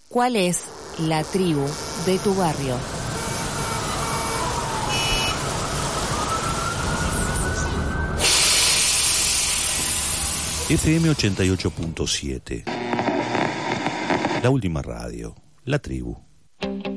¿Cuál es la tribu de tu barrio? FM 88.7. La última radio, la tribu.